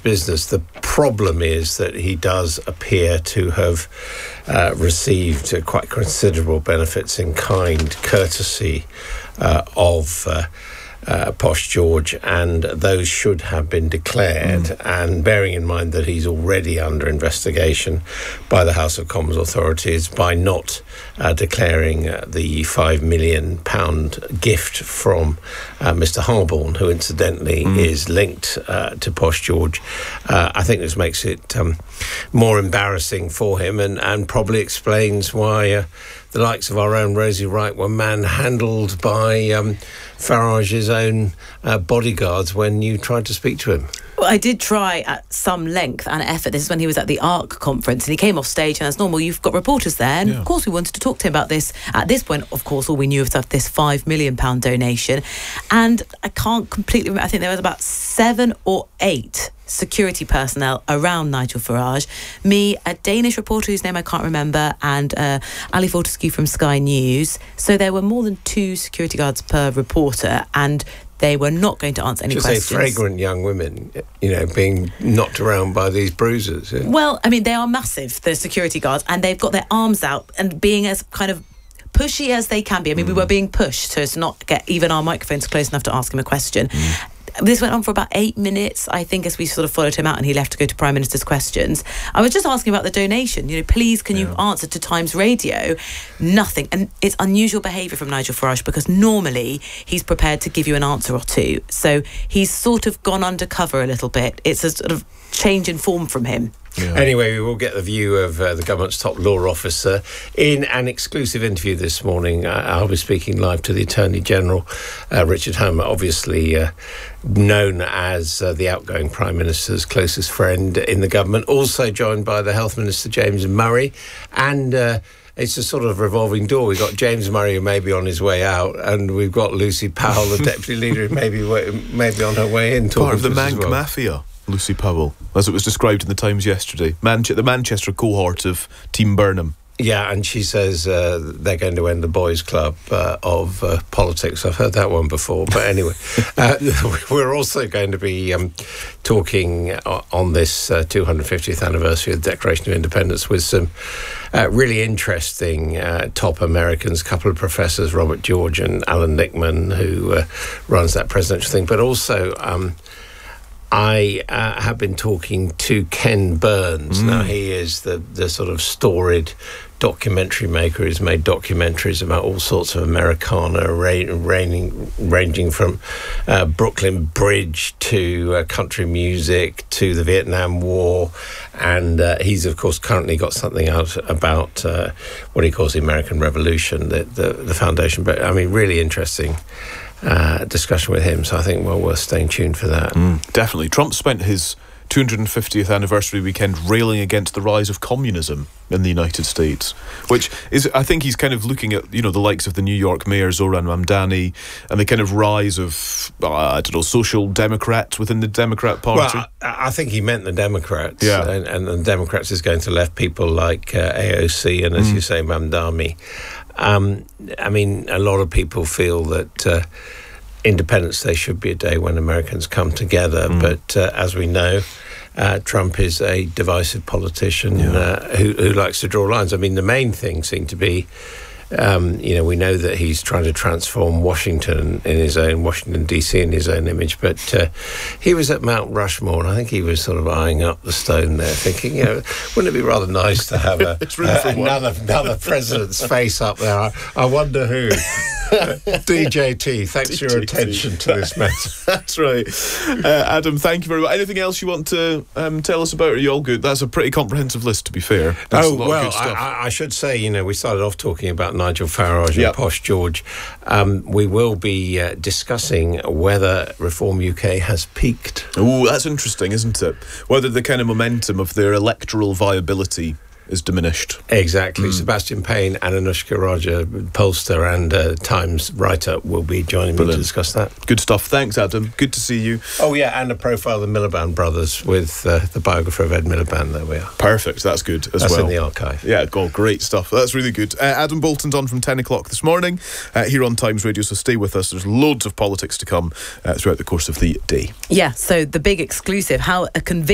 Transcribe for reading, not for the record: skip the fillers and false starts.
business. The problem is that he does appear to have received quite considerable benefits in kind, courtesy of Posh George, and those should have been declared. And bearing in mind that he's already under investigation by the House of Commons authorities by not declaring the £5 million gift from Mr. Harborne, who incidentally is linked to Posh George. I think this makes it more embarrassing for him, and probably explains why the likes of our own Rosie Wright were manhandled by Farage's own bodyguards when you tried to speak to him. Well, I did try at some length and effort. This is when he was at the ARC conference, and he came off stage, and as normal, you've got reporters there, and of course we wanted to talk to him about this. At this point, of course, all we knew was of this £5 million donation, and I can't completely remember. I think there was about 7 or 8 security personnel around Nigel Farage, me, a Danish reporter whose name I can't remember, and Ali Fortescue from Sky News. So there were more than 2 security guards per reporter, and they were not going to answer any questions. Say fragrant young women, being knocked around by these bruisers. Yeah. Well, I mean, they are massive, the security guards, and they've got their arms out and being as kind of pushy as they can be. I mean, we were being pushed so as to not get even our microphones close enough to ask him a question. This went on for about 8 minutes, I think, as we sort of followed him out and he left to go to Prime Minister's questions. I was just asking about the donation. Please, can you answer to Times Radio? Nothing. And it's unusual behaviour from Nigel Farage, because normally he's prepared to give you an answer or two. So he's sort of gone undercover a little bit. It's a sort of change in form from him. Yeah. Anyway, we will get the view of the government's top law officer in an exclusive interview this morning. I'll be speaking live to the Attorney General, Richard Homer, obviously known as the outgoing Prime Minister's closest friend in the government, also joined by the Health Minister, James Murray, and it's a sort of revolving door. We've got James Murray, who may be on his way out, and we've got Lucy Powell, the Deputy Leader, who may be on her way in. Part of the Manc Mafia. Lucy Powell, as it was described in the Times yesterday. The Manchester cohort of Team Burnham. Yeah, and she says they're going to end the boys' club of politics. I've heard that one before. But anyway, we're also going to be talking on this 250th anniversary of the Declaration of Independence with some really interesting top Americans, a couple of professors, Robert George and Alan Lichtman, who runs that presidential thing, but also I have been talking to Ken Burns. Now, he is the sort of storied documentary maker. He's made documentaries about all sorts of Americana, ranging from Brooklyn Bridge to country music to the Vietnam War. And he's, of course, currently got something out about what he calls the American Revolution, the foundation. But, I mean, really interesting discussion with him, so I think well worth staying tuned for that. Definitely. Trump spent his 250th anniversary weekend railing against the rise of communism in the United States, which is, I think he's kind of looking at, the likes of the New York Mayor Zoran Mamdani and the kind of rise of, social democrats within the Democrat Party. Well, I think he meant the Democrats, and the Democrats is going to left people like AOC and, as you say, Mamdani. I mean, a lot of people feel that Independence Day should be a day when Americans come together, but as we know, Trump is a divisive politician who likes to draw lines. I mean, the main thing seemed to be, we know that he's trying to transform Washington DC in his own image, but he was at Mount Rushmore, and I think he was sort of eyeing up the stone there, thinking, wouldn't it be rather nice to have another president's face up there? I wonder who. DJT, thanks for your attention to this matter. That's right. Adam, thank you very much. Anything else you want to tell us about? Are you all good? That's a pretty comprehensive list, to be fair. That's a lot of good stuff. I should say, we started off talking about Nigel Farage and Posh George. We will be discussing whether Reform UK has peaked. Oh, that's interesting, isn't it? Whether the kind of momentum of their electoral viability is diminished. Exactly. Sebastian Payne and Anushka Raja, pollster and Times writer, will be joining me to discuss that. Good stuff. Thanks, Adam. Good to see you. Oh, yeah, and a profile of the Miliband brothers with the biographer of Ed Miliband. There we are. Perfect. That's good as well. That's in the archive. Yeah, great stuff. That's really good. Adam Bolton's on from 10 o'clock this morning here on Times Radio, so stay with us. There's loads of politics to come throughout the course of the day. Yeah, so the big exclusive, how a conviction